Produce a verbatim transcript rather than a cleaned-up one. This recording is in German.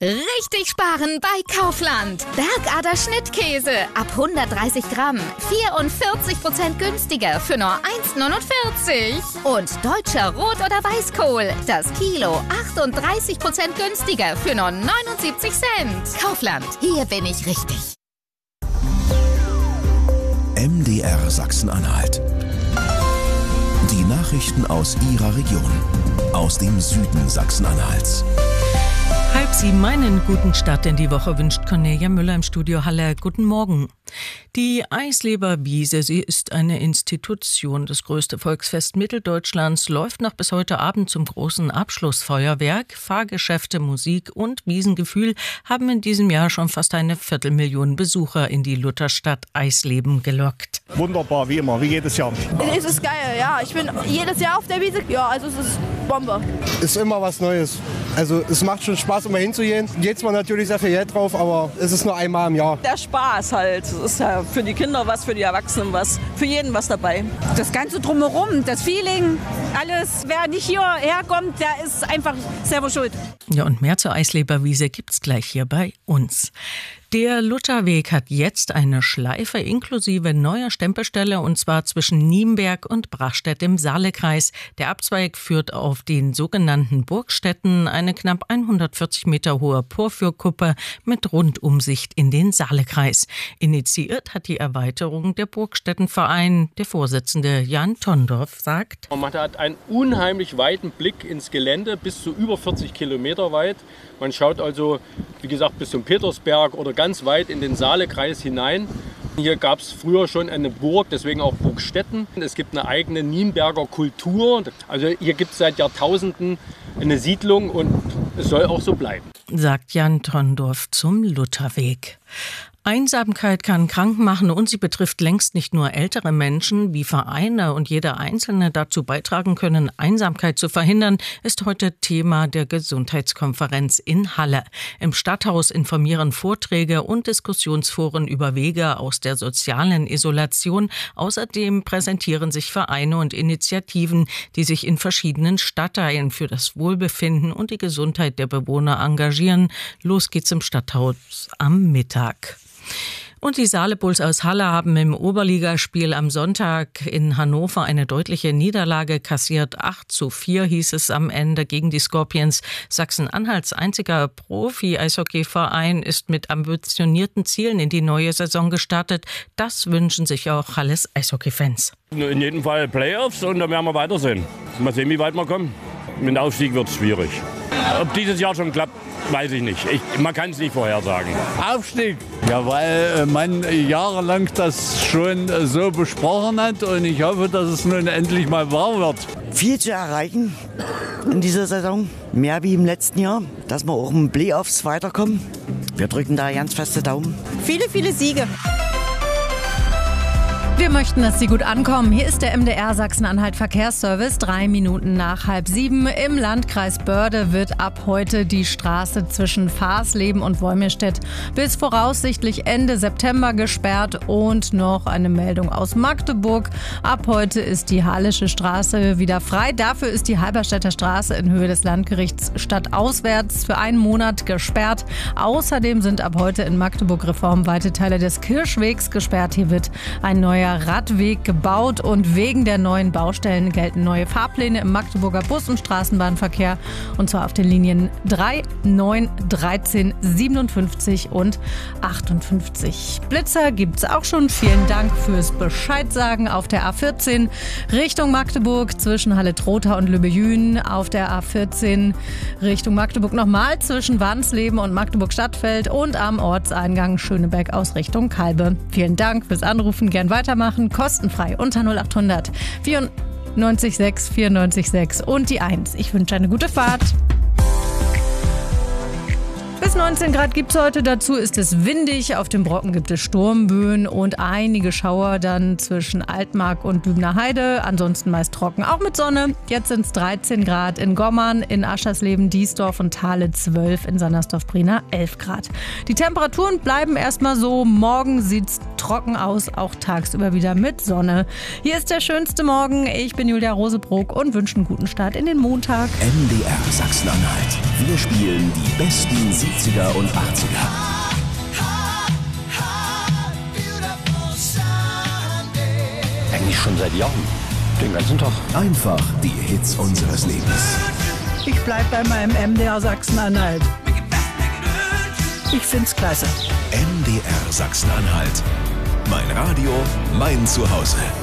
Richtig sparen bei Kaufland. Bergader Schnittkäse ab hundertdreißig Gramm. vierundvierzig Prozent günstiger für nur eins neunundvierzig. Und deutscher Rot- oder Weißkohl. Das Kilo achtunddreißig Prozent günstiger für nur neunundsiebzig Cent. Kaufland, hier bin ich richtig. M D R Sachsen-Anhalt. Die Nachrichten aus Ihrer Region. Aus dem Süden Sachsen-Anhalts. Halb sieben, einen guten Start in die Woche wünscht Cornelia Müller im Studio Halle. Guten Morgen. Die Eisleberwiese, sie ist eine Institution. Das größte Volksfest Mitteldeutschlands läuft noch bis heute Abend zum großen Abschlussfeuerwerk. Fahrgeschäfte, Musik und Wiesengefühl haben in diesem Jahr schon fast eine Viertelmillion Besucher in die Lutherstadt Eisleben gelockt. Wunderbar, wie immer, wie jedes Jahr. Es ist geil, ja. Ich bin jedes Jahr auf der Wiese. Ja, also es ist Bombe. Ist immer was Neues. Also es macht schon Spaß, immer hinzugehen. Geht zwar natürlich sehr viel Geld drauf, aber es ist nur einmal im Jahr. Der Spaß halt. Es ist ja für die Kinder was, für die Erwachsenen was, für jeden was dabei. Das Ganze drumherum, das Feeling, alles. Wer nicht hierher kommt, der ist einfach selber schuld. Ja, und mehr zur Eisleberwiese gibt's gleich hier bei uns. Der Lutherweg hat jetzt eine Schleife inklusive neuer Stempelstelle, und zwar zwischen Nienberg und Brachstedt im Saalekreis. Der Abzweig führt auf den sogenannten Burgstätten, eine knapp hundertvierzig Meter hohe Porphyrkuppe mit Rundumsicht in den Saalekreis. Initiiert hat die Erweiterung der Burgstättenverein. Der Vorsitzende Jan Tondorf sagt: Man hat einen unheimlich weiten Blick ins Gelände, bis zu über vierzig Kilometer weit. Man schaut also, wie gesagt, bis zum Petersberg oder ganz weit in den Saalekreis hinein. Hier gab es früher schon eine Burg, deswegen auch Burgstätten. Es gibt eine eigene Nienberger Kultur. Also hier gibt es seit Jahrtausenden eine Siedlung und es soll auch so bleiben, sagt Jan Tondorf zum Lutherweg. Einsamkeit kann krank machen und sie betrifft längst nicht nur ältere Menschen. Wie Vereine und jeder Einzelne dazu beitragen können, Einsamkeit zu verhindern, ist heute Thema der Gesundheitskonferenz in Halle. Im Stadthaus informieren Vorträge und Diskussionsforen über Wege aus der sozialen Isolation. Außerdem präsentieren sich Vereine und Initiativen, die sich in verschiedenen Stadtteilen für das Wohlbefinden und die Gesundheit der Bewohner engagieren. Los geht's im Stadthaus am Mittag. Und die Saale-Bulls aus Halle haben im Oberligaspiel am Sonntag in Hannover eine deutliche Niederlage kassiert. acht zu vier hieß es am Ende gegen die Scorpions. Sachsen-Anhalts einziger Profi-Eishockeyverein ist mit ambitionierten Zielen in die neue Saison gestartet. Das wünschen sich auch Halles Eishockey-Fans. In jedem Fall Playoffs und dann werden wir weitersehen. Mal sehen, wie weit wir kommen. Mit dem Aufstieg wird es schwierig. Ob dieses Jahr schon klappt, weiß ich nicht. Ich, man kann es nicht vorhersagen. Aufstieg? Ja, weil man jahrelang das schon so besprochen hat und ich hoffe, dass es nun endlich mal wahr wird. Viel zu erreichen in dieser Saison. Mehr wie im letzten Jahr, dass wir auch im Playoffs weiterkommen. Wir drücken da ganz feste Daumen. Viele, viele Siege. Wir möchten, dass Sie gut ankommen. Hier ist der M D R Sachsen-Anhalt Verkehrsservice. Drei Minuten nach halb sieben. Im Landkreis Börde wird ab heute die Straße zwischen Fahrsleben und Wolmirstedt bis voraussichtlich Ende September gesperrt. Und noch eine Meldung aus Magdeburg. Ab heute ist die Hallische Straße wieder frei. Dafür ist die Halberstädter Straße in Höhe des Landgerichts stadtauswärts für einen Monat gesperrt. Außerdem sind ab heute in Magdeburg reformweite Teile des Kirschwegs gesperrt. Hier wird ein neuer Radweg gebaut und wegen der neuen Baustellen gelten neue Fahrpläne im Magdeburger Bus- und Straßenbahnverkehr, und zwar auf den Linien drei, neun, dreizehn, siebenundfünfzig und achtundfünfzig. Blitzer gibt's auch schon. Vielen Dank fürs Bescheidsagen. Auf der A vierzehn Richtung Magdeburg zwischen Halle-Trotha und Lübbejün. Auf der A vierzehn Richtung Magdeburg nochmal zwischen Wansleben und Magdeburg-Stadtfeld und am Ortseingang Schöneberg aus Richtung Kalbe. Vielen Dank fürs Anrufen. Gern weitermachen. Kostenfrei unter null acht hundert vierundneunzig sechs vierundneunzig sechs und die eins. Ich wünsche eine gute Fahrt. Bis neunzehn Grad gibt es heute. Dazu ist es windig. Auf dem Brocken gibt es Sturmböen und einige Schauer dann zwischen Altmark und Dübner Heide. Ansonsten meist trocken, auch mit Sonne. Jetzt sind es dreizehn Grad in Gommern, in Aschersleben, Diesdorf und Thale zwölf, in Sandersdorf-Brena elf Grad. Die Temperaturen bleiben erstmal so. Morgen sieht es trocken aus, auch tagsüber wieder mit Sonne. Hier ist der schönste Morgen. Ich bin Julia Rosebrock und wünsche einen guten Start in den Montag. M D R Sachsen-Anhalt. Wir spielen die besten siebziger siebziger und achtziger. Eigentlich schon seit Jahren. Den ganzen Tag. Einfach die Hits unseres Lebens. Ich bleib bei meinem M D R Sachsen-Anhalt. Ich find's klasse. M D R Sachsen-Anhalt. Mein Radio, mein Zuhause.